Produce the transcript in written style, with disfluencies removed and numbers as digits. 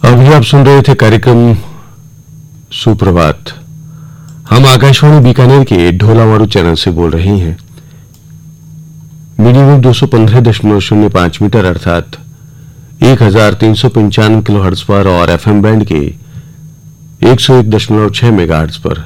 अभी आप सुन रहे थे कार्यक्रम सुप्रभात। हम आकाशवाणी बीकानेर के ढोलावारू चैनल से बोल रहे हैं। मीडियम वेव 215.05 मीटर अर्थात 1395 किलोहर्ट्ज पर और एफएम बैंड के 101.6 मेगाहर्ट्ज पर